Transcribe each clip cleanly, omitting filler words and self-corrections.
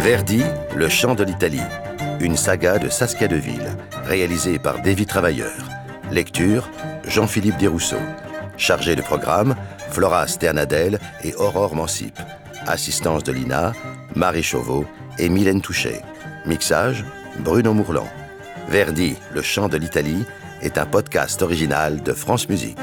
Verdi, le chant de l'Italie. Une saga de Saskia Deville, réalisée par Davy Travailleur. Lecture, Jean-Philippe Desrousseaux. Chargé de programme, Flora Sternadel et Aurore Mansip. Assistance de Lina, Marie Chauveau et Mylène Touchet. Mixage, Bruno Mourlan. Verdi, le chant de l'Italie, est un podcast original de France Musique.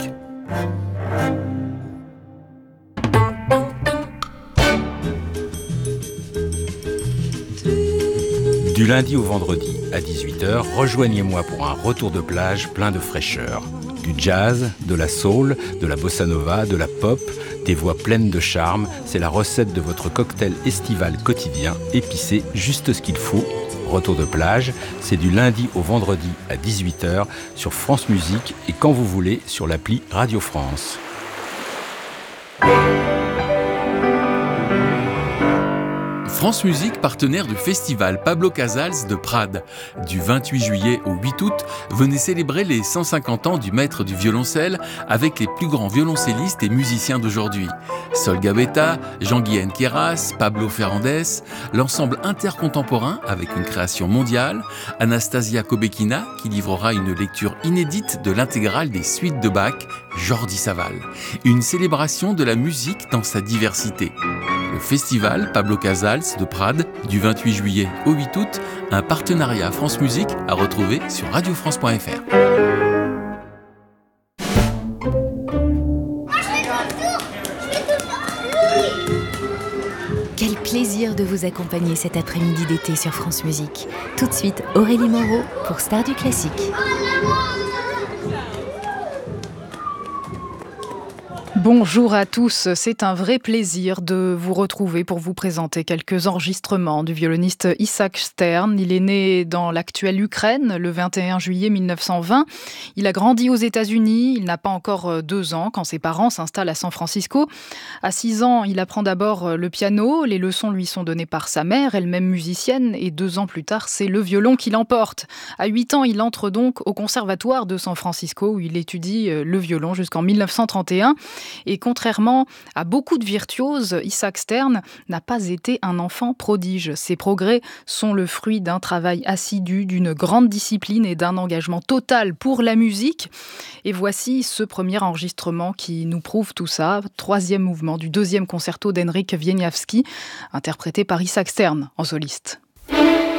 Du lundi au vendredi à 18h, rejoignez-moi pour un retour de plage plein de fraîcheur. Du jazz, de la soul, de la bossa nova, de la pop, des voix pleines de charme, c'est la recette de votre cocktail estival quotidien, épicé, juste ce qu'il faut. Retour de plage, c'est du lundi au vendredi à 18h sur France Musique et quand vous voulez sur l'appli Radio France. France Musique, partenaire du festival Pablo Casals de Prades. Du 28 juillet au 8 août, venez célébrer les 150 ans du maître du violoncelle avec les plus grands violoncellistes et musiciens d'aujourd'hui. Sol Gabetta, Jean-Guy Queyras, Pablo Ferrandez, l'ensemble intercontemporain avec une création mondiale, Anastasia Kobekina qui livrera une lecture inédite de l'intégrale des suites de Bach, Jordi Savall. Une célébration de la musique dans sa diversité. Le festival Pablo Casals de Prades, du 28 juillet au 8 août, un partenariat France Musique à retrouver sur radiofrance.fr. Quel plaisir de vous accompagner cet après-midi d'été sur France Musique. Tout de suite, Aurélie Moreau pour Star du Classique. Bonjour à tous, c'est un vrai plaisir de vous retrouver pour vous présenter quelques enregistrements du violoniste Isaac Stern. Il est né dans l'actuelle Ukraine le 21 juillet 1920. Il a grandi aux États-Unis, il n'a pas encore 2 ans quand ses parents s'installent à San Francisco. À 6 ans, il apprend d'abord le piano, les leçons lui sont données par sa mère, elle-même musicienne, et 2 ans plus tard, c'est le violon qui l'emporte. À 8 ans, il entre donc au conservatoire de San Francisco où il étudie le violon jusqu'en 1931. Et contrairement à beaucoup de virtuoses, Isaac Stern n'a pas été un enfant prodige. Ses progrès sont le fruit d'un travail assidu, d'une grande discipline et d'un engagement total pour la musique. Et voici ce premier enregistrement qui nous prouve tout ça. 3e mouvement du 2e concerto d'Henryk Wieniawski, interprété par Isaac Stern en soliste.